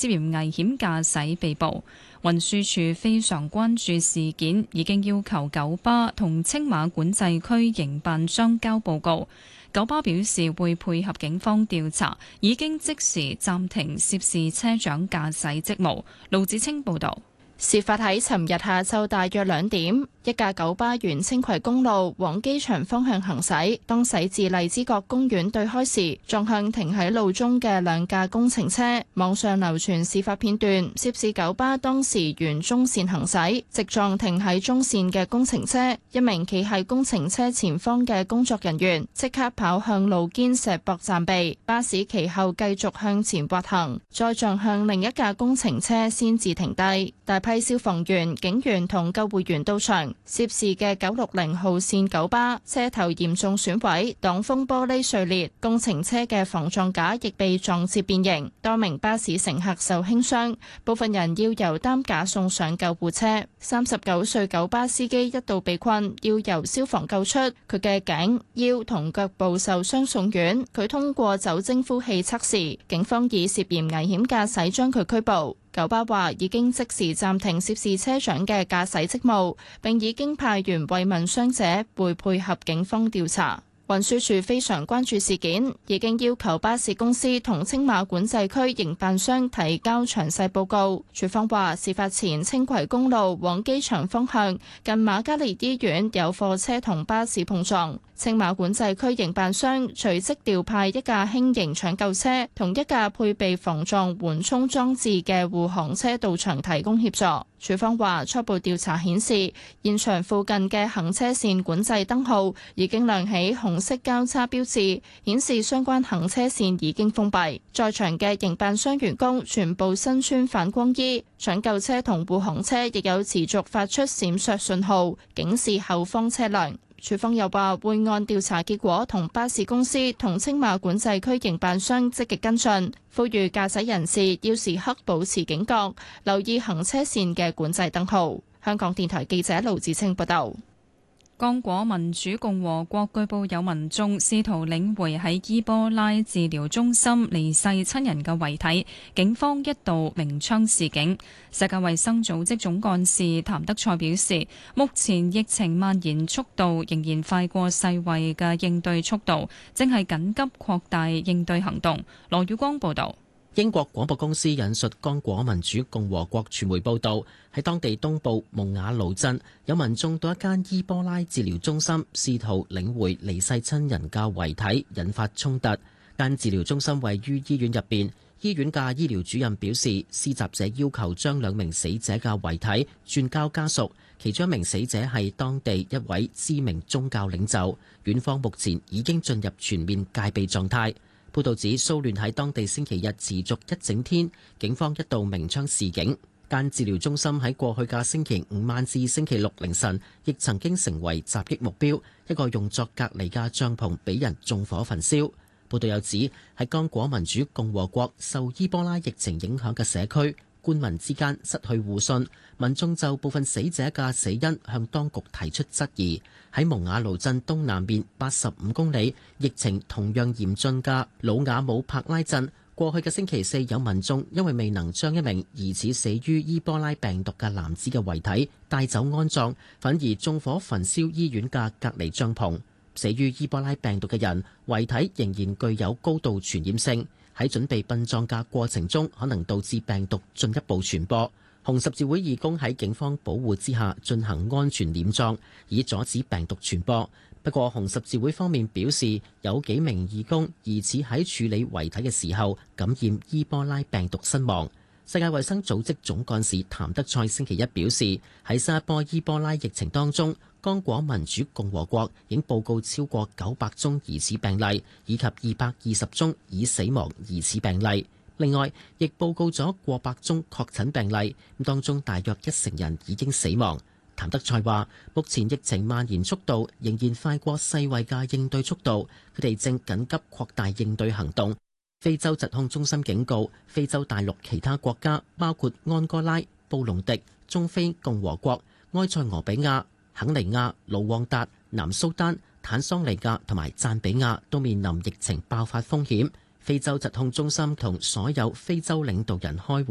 涉嫌危險駕駛被捕。運輸署非常關注事件，已經要求九巴同青馬管制區營辦商交報告。九巴表示會配合警方調查，已經即時暫停涉事車長駕駛職務。盧子清報導。 事發喺尋日下晝大約2點，一架九巴沿青葵公路往機場方向行駛，當駛至荔枝角公園對開時，撞向停喺路中嘅2架工程車。網上流傳事發片段，涉事九巴當時沿中線行駛，直撞停喺中線嘅工程車。一名企喺工程車前方嘅工作人員即刻跑向路肩石壆暫避，巴士其後繼續向前滑行，再撞向另一架工程車先至停低。大批消防員、警員同救護員到場，涉事嘅960號線九巴車頭嚴重損毀，擋風玻璃碎裂，工程車嘅防撞架亦被撞至變形，多名巴士乘客受輕傷，部分人要由擔架送上救護車。39歲九巴司機一度被困，要由消防救出，佢嘅頸、腰同腳部受傷送院，佢通過酒精呼氣測試，警方以涉嫌危險駕駛將佢拘捕。九巴話已經即時暫停涉事車長嘅駕駛職務，並已經派員慰問傷者，會配合警方調查。運輸署非常關注事件，已經要求巴士公司同青馬管制區營辦商提交詳細報告。署方話，事發前青葵公路往機場方向近瑪嘉烈醫院有貨車同巴士碰撞，青馬管制區營辦商隨即調派一架輕型搶救車同一架配備防撞緩衝裝置嘅護航車到場提供協助。署方話，初步調查顯示，現場附近嘅行車線管制燈號已經亮起紅色交叉標誌，顯示相關行車線已經封閉。在場嘅營辦商員工全部身穿反光衣，搶救車同護航車亦有持續發出閃爍信號，警示後方車輛。署方又話會按調查結果同巴士公司同青馬管制區營辦商積極跟進，呼籲駕駛人士要時刻保持警覺，留意行車線嘅管制燈號。香港電台記者盧志清報道。 剛果民主共和國據報有民眾試圖領回喺伊波拉治療中心離世親人嘅遺體，警方一度鳴槍示警。世界衛生組織總幹事譚德塞表示，目前疫情蔓延速度仍然快過世衛嘅應對速度，正係緊急擴大應對行動。羅宇光報道。 英國廣播公司引述剛果民主共和國傳媒報道，喺當地東部蒙瓦盧鎮有民眾到一間伊波拉治療中心試圖領回離世親人嘅遺體，引發衝突。間治療中心位於醫院入邊，醫院嘅醫療主任表示，施襲者要求將2名死者嘅遺體轉交家屬，其中一名死者係當地一位知名宗教領袖。院方目前已經進入全面戒備狀態。報道指騷亂喺當地星期日持續一整天，警方一度鳴槍示警。間治療中心喺過去嘅星期5晚至星期6凌晨，亦曾經成為襲擊目標，一個用作隔離嘅帳篷俾人縱火焚燒。報道又指喺剛果民主共和國受伊波拉疫情影響嘅社區，官民之間失去互信，民眾就部分死者嘅死因向當局提出質疑。喺蒙瓦盧鎮東南面85公里，疫情同樣嚴峻嘅魯瓦姆帕拉鎮，過去嘅星期四有民眾因為未能將一名疑似死於伊波拉病毒嘅男子嘅遺體帶走安葬，反而縱火焚燒醫院嘅隔離帳篷。死於伊波拉病毒嘅人遺體仍然具有高度傳染性，喺準備殯葬嘅過程中可能導致病毒進一步傳播。紅十字會義工喺警方保護之下進行安全殮葬，以阻止病毒傳播。不過紅十字會方面表示，有幾名義工疑似喺處理遺體嘅時候感染伊波拉病毒身亡。世界衛生組織總幹事譚德塞星期一表示，喺新一波伊波拉疫情當中，剛果民主共和國已經報告超過900宗疑似病例，以及220宗已死亡疑似病例。另外，亦報告咗過百宗確診病例，當中大約1成人已經死亡。譚德塞話：目前疫情蔓延速度仍然快過世衛嘅應對速度，佢哋正緊急擴大應對行動。非洲疾控中心警告，非洲大陸其他國家包括安哥拉、布隆迪、中非共和國、埃塞俄比亞、肯尼亞、盧旺達、南蘇丹、坦桑尼亞同埋贊比亞都面臨疫情爆發風險。非洲疾控中心同所有非洲領導人開會。